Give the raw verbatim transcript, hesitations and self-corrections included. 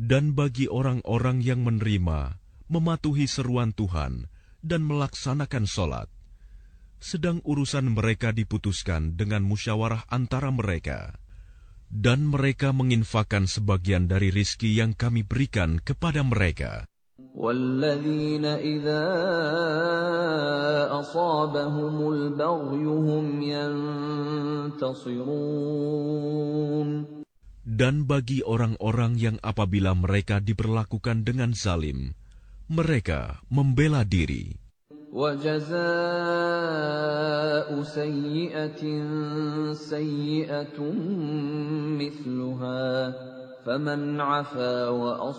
Dan bagi orang-orang yang menerima, mematuhi seruan Tuhan, dan melaksanakan sholat, sedang urusan mereka diputuskan dengan musyawarah antara mereka, dan mereka menginfakkan sebagian dari rizki yang kami berikan kepada mereka. وَالَّذِينَ إِذَا أَصَابَهُمُ الْبَغْيُ هُمْ يَنْتَصِرُونَ. Dan bagi orang-orang yang apabila mereka diperlakukan dengan zalim, mereka membela diri. وَجَزَاءُ سَيِّئَةٍ سَيِّئَةٌ مِثْلُهَا فَمَنْ عَفَا وَأَصْلَحَ